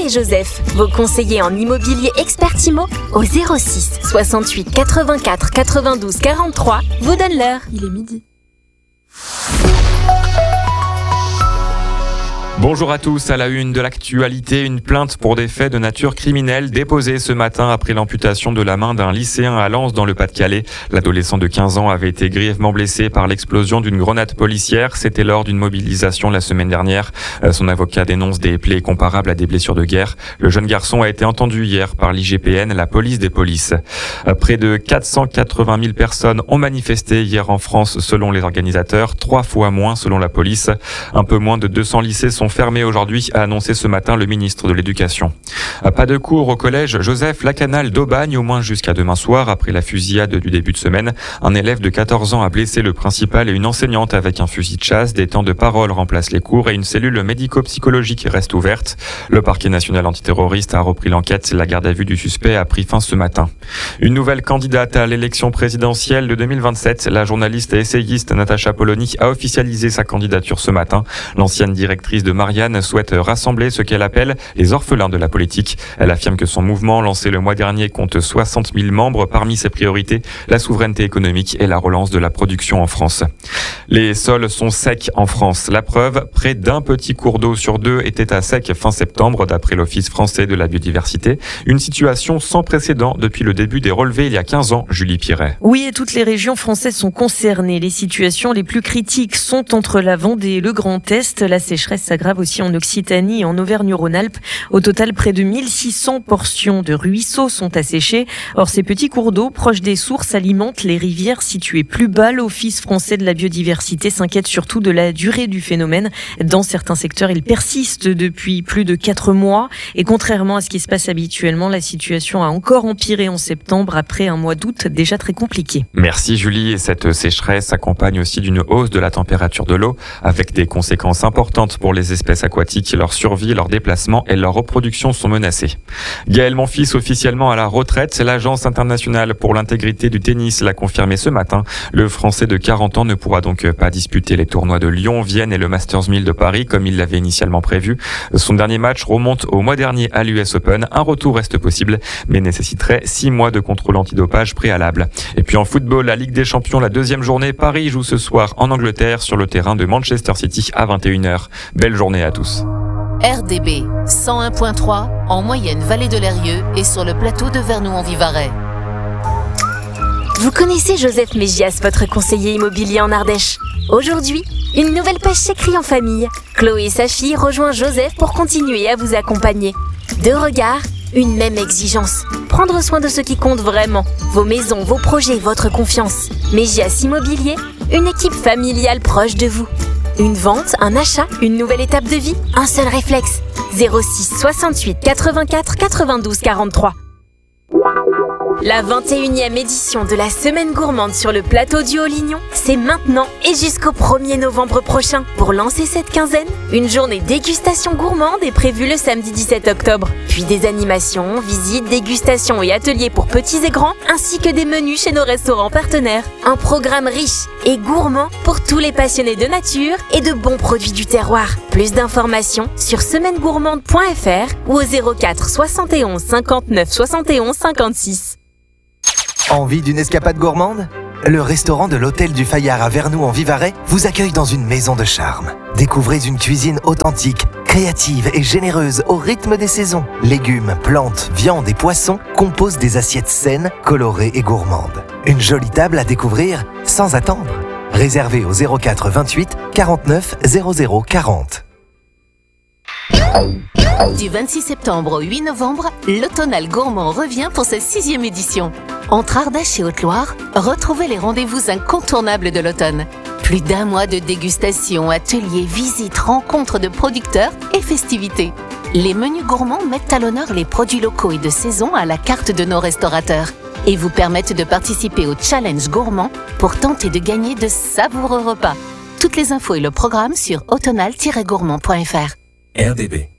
et Joseph, vos conseillers en immobilier expert IMO, au 06 68 84 92 43, vous donnent l'heure. Il est midi. Bonjour à tous, à la une de l'actualité, une plainte pour des faits de nature criminelle déposée ce matin après l'amputation de la main d'un lycéen à Lens dans le Pas-de-Calais. L'adolescent de 15 ans avait été grièvement blessé par l'explosion d'une grenade policière. C'était lors d'une mobilisation la semaine dernière. Son avocat dénonce des plaies comparables à des blessures de guerre. Le jeune garçon a été entendu hier par l'IGPN, la police des polices. Près de 480 000 personnes ont manifesté hier en France selon les organisateurs, 3 fois moins selon la police. Un peu moins de 200 lycées sont fermés aujourd'hui, a annoncé ce matin le ministre de l'Éducation. Pas de cours au collège Joseph Lacanal d'Aubagne, au moins jusqu'à demain soir, après la fusillade du début de semaine. Un élève de 14 ans a blessé le principal et une enseignante avec un fusil de chasse. Des temps de parole remplacent les cours et une cellule médico-psychologique reste ouverte. Le parquet national antiterroriste a repris l'enquête. La garde à vue du suspect a pris fin ce matin. Une nouvelle candidate à l'élection présidentielle de 2027, la journaliste et essayiste Natacha Polony a officialisé sa candidature ce matin. L'ancienne directrice de Marianne souhaite rassembler ce qu'elle appelle les orphelins de la politique. Elle affirme que son mouvement, lancé le mois dernier, compte 60 000 membres. Parmi ses priorités, la souveraineté économique et la relance de la production en France. Les sols sont secs en France. La preuve, près d'un petit cours d'eau sur 2 était à sec fin septembre, d'après l'Office français de la biodiversité. Une situation sans précédent depuis le début des relevés il y a 15 ans, Julie Piret. Oui, et toutes les régions françaises sont concernées. Les situations les plus critiques sont entre la Vendée et le Grand Est. La sécheresse s'aggrave aussi en Occitanie et en Auvergne-Rhône-Alpes. Au total, près de 1600 portions de ruisseaux sont asséchées. Or, ces petits cours d'eau proches des sources alimentent les rivières situées plus bas. L'Office français de la biodiversité s'inquiète surtout de la durée du phénomène. Dans certains secteurs, il persiste depuis plus de 4 mois. Et contrairement à ce qui se passe habituellement, la situation a encore empiré en septembre après un mois d'août déjà très compliqué. Merci Julie. Et cette sécheresse s'accompagne aussi d'une hausse de la température de l'eau avec des conséquences importantes pour les espèces aquatiques. Leur survie, leur déplacement et leur reproduction sont menacées. Gaël Monfils, officiellement à la retraite, l'Agence internationale pour l'intégrité du tennis l'a confirmé ce matin. Le Français de 40 ans ne pourra donc pas disputer les tournois de Lyon, Vienne et le Masters 1000 de Paris comme il l'avait initialement prévu. Son dernier match remonte au mois dernier à l'US Open. Un retour reste possible, mais nécessiterait 6 mois de contrôle antidopage préalable. Et puis en football, la Ligue des Champions, la deuxième journée, Paris joue ce soir en Angleterre sur le terrain de Manchester City à 21h. Belle journée à tous. RDB 101.3 en moyenne vallée de l'Eyrieux et sur le plateau de Vernoux-en-Vivarais. Vous connaissez Joseph Mégias, votre conseiller immobilier en Ardèche. Aujourd'hui, une nouvelle page s'écrit en famille. Chloé et sa fille rejoignent Joseph pour continuer à vous accompagner. 2 regards, une même exigence. Prendre soin de ce qui compte vraiment. Vos maisons, vos projets, votre confiance. Mégias Immobilier, une équipe familiale proche de vous. Une vente, un achat, une nouvelle étape de vie, un seul réflexe. 06 68 84 92 43. La 21e édition de la Semaine Gourmande sur le plateau du Haut-Lignon, c'est maintenant et jusqu'au 1er novembre prochain. Pour lancer cette quinzaine, une journée dégustation gourmande est prévue le samedi 17 octobre. Puis des animations, visites, dégustations et ateliers pour petits et grands, ainsi que des menus chez nos restaurants partenaires. Un programme riche et gourmand pour tous les passionnés de nature et de bons produits du terroir. Plus d'informations sur semainegourmande.fr ou au 04 71 59 71 56. Envie d'une escapade gourmande ? Le restaurant de l'Hôtel du Fayard à Vernoux-en-Vivarais vous accueille dans une maison de charme. Découvrez une cuisine authentique, créative et généreuse au rythme des saisons. Légumes, plantes, viandes et poissons composent des assiettes saines, colorées et gourmandes. Une jolie table à découvrir sans attendre. Réservez au 04 28 49 00 40. Du 26 septembre au 8 novembre, l'Automnal Gourmand revient pour sa 6e édition. Entre Ardèche et Haute-Loire, retrouvez les rendez-vous incontournables de l'automne. Plus d'1 mois de dégustation, ateliers, visites, rencontres de producteurs et festivités. Les menus gourmands mettent à l'honneur les produits locaux et de saison à la carte de nos restaurateurs et vous permettent de participer au challenge gourmand pour tenter de gagner de savoureux repas. Toutes les infos et le programme sur automnal-gourmand.fr. RDB.